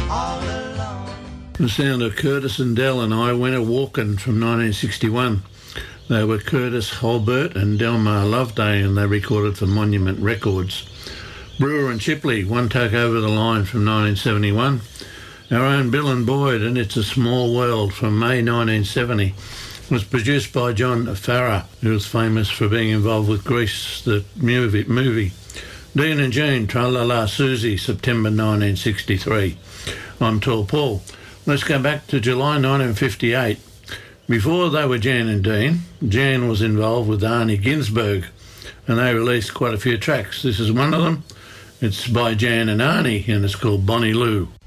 all alone. The sound of Curtis and Del and I Went A-Walkin' from 1961. They were Curtis Holbert and Delmar Loveday, and they recorded for Monument Records. Brewer and Chipley, One Tuck Over the Line from 1971. Our own Bill and Boyd and It's a Small World from May 1970 was produced by John Farrar, who was famous for being involved with Grease, the movie. Dean and Jean, Tra-La-La Susie, September 1963. I'm Tall Paul. Let's go back to July 1958. Before they were Jan and Dean, Jan was involved with Arnie Ginsberg, and they released quite a few tracks. This is one of them. It's by Jan and Arnie, and it's called Bonnie Lou.